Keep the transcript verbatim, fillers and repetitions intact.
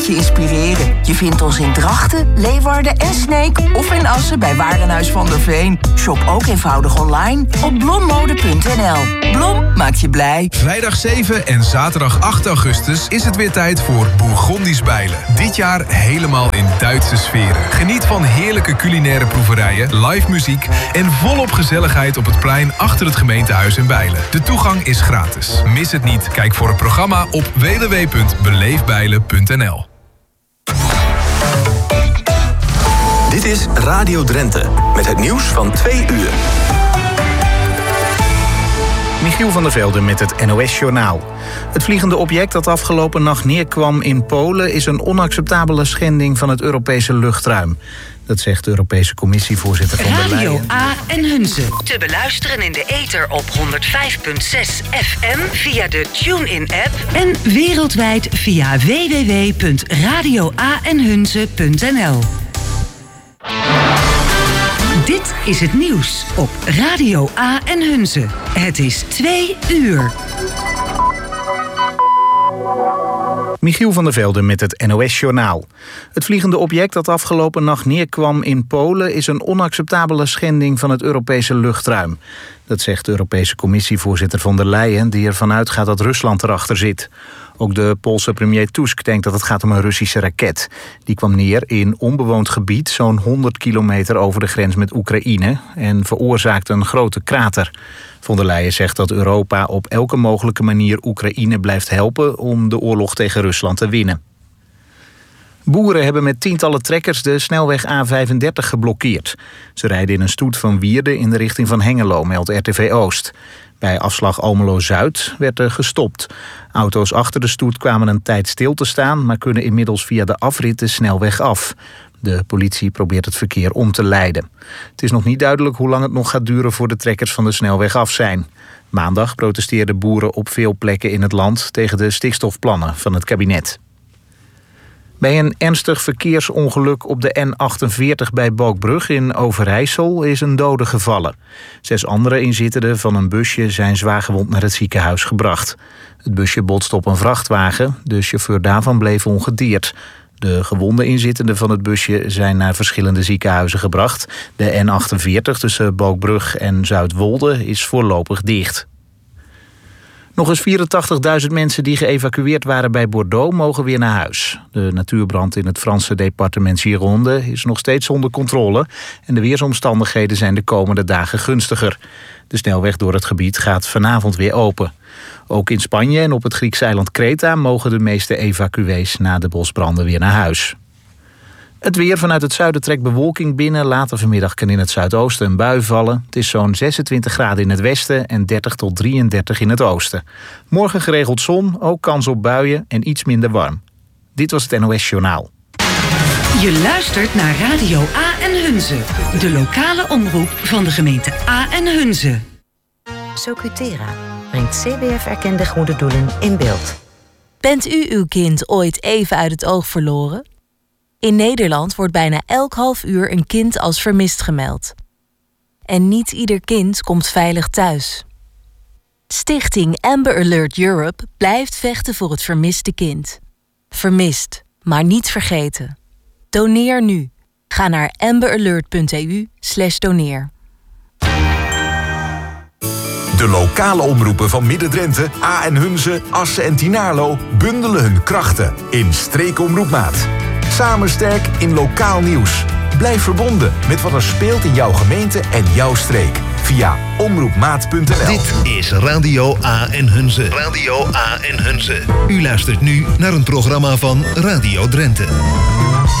je inspireren. Je vindt ons in Drachten, Leeuwarden en Sneek of in Assen bij Warenhuis van der Veen. Shop ook eenvoudig online op blommode punt n l. Blom maakt je blij. Vrijdag zeven en zaterdag acht augustus is het weer tijd voor Bourgondisch Bijlen. Dit jaar helemaal in Duitse sferen. Geniet van heerlijke culinaire proeverijen, live muziek en volop gezelligheid op het plein achter het gemeentehuis in Bijlen. De toegang is gratis. Mis het niet. Kijk voor het programma op w w w punt beleefbijlen punt n l. Dit is Radio Drenthe met het nieuws van twee uur. Michiel van der Velde met het N O S-journaal. Het vliegende object dat afgelopen nacht neerkwam in Polen is een onacceptabele schending van het Europese luchtruim. Dat zegt de Europese Commissievoorzitter von der Leyen. Radio A en Hunze. Te beluisteren in de ether op honderdvijf komma zes F M via de TuneIn-app en wereldwijd via w w w punt radio a en hunze punt n l. Dit is het nieuws op Radio A en Hunze. Het is twee uur. Michiel van der Velde met het N O S-journaal. Het vliegende object dat afgelopen nacht neerkwam in Polen is een onacceptabele schending van het Europese luchtruim. Dat zegt de Europese Commissievoorzitter von der Leyen, die ervan uitgaat dat Rusland erachter zit. Ook de Poolse premier Tusk denkt dat het gaat om een Russische raket. Die kwam neer in onbewoond gebied, zo'n honderd kilometer over de grens met Oekraïne, en veroorzaakte een grote krater. Von der Leyen zegt dat Europa op elke mogelijke manier Oekraïne blijft helpen om de oorlog tegen Rusland te winnen. Boeren hebben met tientallen trekkers de snelweg A vijfendertig geblokkeerd. Ze rijden in een stoet van Wierde in de richting van Hengelo, meldt R T V Oost. Bij afslag Almelo-Zuid werd er gestopt. Auto's achter de stoet kwamen een tijd stil te staan, maar kunnen inmiddels via de afrit de snelweg af. De politie probeert het verkeer om te leiden. Het is nog niet duidelijk hoe lang het nog gaat duren voor de trekkers van de snelweg af zijn. Maandag protesteerden boeren op veel plekken in het land tegen de stikstofplannen van het kabinet. Bij een ernstig verkeersongeluk op de N achtenveertig bij Balkbrug in Overijssel is een dode gevallen. Zes andere inzittenden van een busje zijn zwaargewond naar het ziekenhuis gebracht. Het busje botste op een vrachtwagen, de chauffeur daarvan bleef ongedeerd. De gewonde inzittenden van het busje zijn naar verschillende ziekenhuizen gebracht. De N achtenveertig tussen Balkbrug en Zuidwolde is voorlopig dicht. Nog eens vierentachtigduizend mensen die geëvacueerd waren bij Bordeaux mogen weer naar huis. De natuurbrand in het Franse departement Gironde is nog steeds onder controle en de weersomstandigheden zijn de komende dagen gunstiger. De snelweg door het gebied gaat vanavond weer open. Ook in Spanje en op het Griekse eiland Kreta mogen de meeste evacuees na de bosbranden weer naar huis. Het weer: vanuit het zuiden trekt bewolking binnen. Later vanmiddag kan in het zuidoosten een bui vallen. Het is zo'n zesentwintig graden in het westen en dertig tot drieëndertig in het oosten. Morgen geregeld zon, ook kans op buien en iets minder warm. Dit was het N O S-journaal. Je luistert naar Radio A en Hunze, de lokale omroep van de gemeente A en Hunze. Socutera brengt C B F-erkende goede doelen in beeld. Bent u uw kind ooit even uit het oog verloren? In Nederland wordt bijna elk half uur een kind als vermist gemeld. En niet ieder kind komt veilig thuis. Stichting Amber Alert Europe blijft vechten voor het vermiste kind. Vermist, maar niet vergeten. Doneer nu. Ga naar amberalert punt e u slash doneer. De lokale omroepen van Midden-Drenthe, A en Hunze, Assen en Tynaarlo bundelen hun krachten in Streekomroepmaat. Samen sterk in lokaal nieuws. Blijf verbonden met wat er speelt in jouw gemeente en jouw streek. Via omroepmaat punt n l. Dit is Radio A en Hunze. Radio A en Hunze. U luistert nu naar een programma van Radio Drenthe.